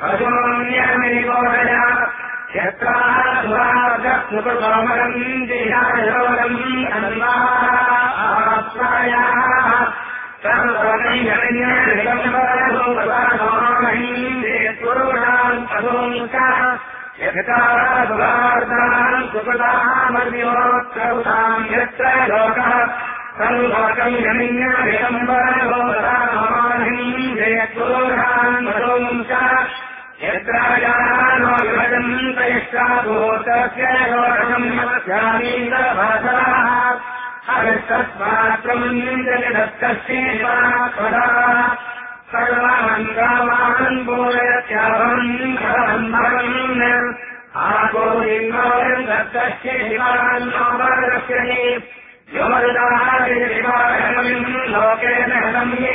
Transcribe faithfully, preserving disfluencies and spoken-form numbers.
अशोन्यमिनिकोदय यत्राधुराजस्नुपसोमरम् दिशायोगम् अन्वायाः सर्वैरण्यनिगम्बरभूपदानोमहीन्द्रेश्वरूणाम् अधोमुखः यथाधुरार्धाम् सुपदामर्योत्सौताम् यत्र लोकः सर्वलोकम् यमिन्यनिगम्बरभूपदानोमहीन्द्रेश्वरूणाम् अधोमुखः यत्र जानो विभजन्तयश्चाभूतस्य लोकम् मध्यामीन्द्रभासराः हरिस्तस्मात्रमुञ्जलिदत्तस्येवा सदा सर्वान् कामान् पूरयत्याहम् खरम् आकोरिन्नोयम् दत्तस्य शिवान् नोमरस्य योमरुदाः लोकेन